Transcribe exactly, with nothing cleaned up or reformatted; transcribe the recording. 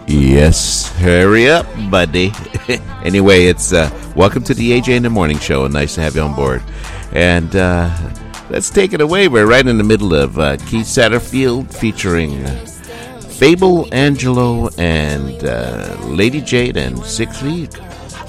Yes, hurry up, buddy. Anyway, it's uh, welcome to the A J in the Morning Show, and nice to have you on board. And uh, let's take it away. We're right in the middle of uh, Keith Satterfield featuring Fable Angelo and uh, Lady Jade and Six Feet.